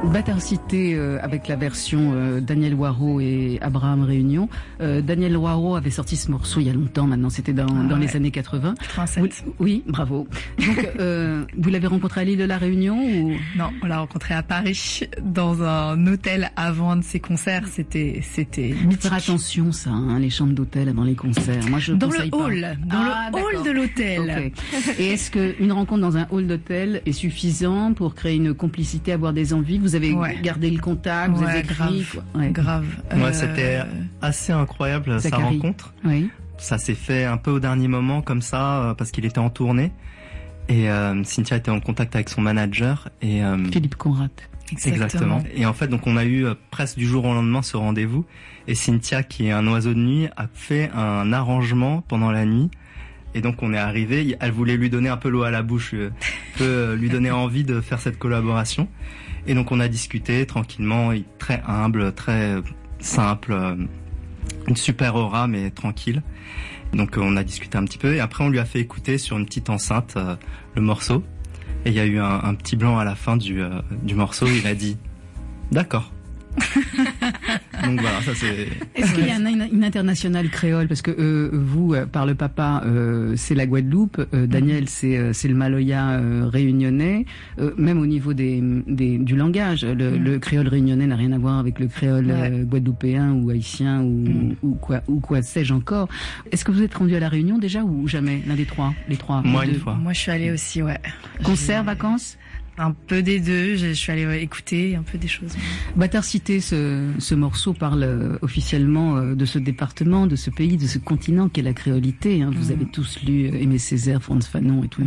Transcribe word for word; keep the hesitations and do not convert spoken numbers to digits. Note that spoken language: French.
Bâtard Cité euh, avec la version euh, Daniel Waro et Abraham Réunion. Euh, Daniel Waro avait sorti ce morceau il y a longtemps maintenant, c'était dans, ah, dans ouais. les années quatre-vingts. quatre-vingt-sept. Vous, oui, bravo. Donc, euh, vous l'avez rencontré à l'île de la Réunion ou... Non, on l'a rencontré à Paris, dans un hôtel avant un de ses concerts. C'était, c'était mythique. Faire attention, ça, hein, les chambres d'hôtel avant les concerts. Moi, je dans le pas. hall, dans ah, le hall de l'hôtel. Okay. Et est-ce qu'une rencontre dans un hall d'hôtel est suffisant pour créer une complicité, avoir des envies? Vous avez ouais. gardé le contact, vous ouais, avez écrit, grave, quoi. Ouais. grave. Moi, euh... c'était assez incroyable sa rencontre. Oui. Ça s'est fait un peu au dernier moment comme ça parce qu'il était en tournée et euh, Cynthia était en contact avec son manager et euh, Philippe Conrad. Exactement. Exactement. Et en fait, donc on a eu euh, presque du jour au lendemain ce rendez-vous et Cynthia, qui est un oiseau de nuit, a fait un arrangement pendant la nuit. Et donc on est arrivé, elle voulait lui donner un peu l'eau à la bouche, euh, peu lui donner envie de faire cette collaboration. Et donc on a discuté tranquillement, très humble, très simple, une super aura mais tranquille. Donc on a discuté un petit peu et après on lui a fait écouter sur une petite enceinte euh, le morceau. Et il y a eu un, un petit blanc à la fin du, euh, du morceau, il a dit « D'accord ». Donc voilà, ça c'est. Est-ce qu'il y a une, une internationale créole parce que euh, vous, euh, par le papa, euh, c'est la Guadeloupe, euh, Daniel, c'est euh, c'est le Maloya euh, réunionnais. Euh, même au niveau des, des du langage, le, mm. le créole réunionnais n'a rien à voir avec le créole ouais. euh, guadeloupéen ou haïtien ou, mm. ou quoi ou quoi sais-je encore. Est-ce que vous êtes rendu à la Réunion déjà ou jamais, l'un des trois, les trois? Moi les une fois. Moi je suis allée aussi, ouais. Concert, vacances? Un peu des deux, je suis allée écouter un peu des choses. Bâtard Cité, ce, ce morceau parle officiellement de ce département, de ce pays, de ce continent qu'est la créolité. Hein. Vous mmh. avez tous lu Aimé Césaire, Frantz Fanon et tout.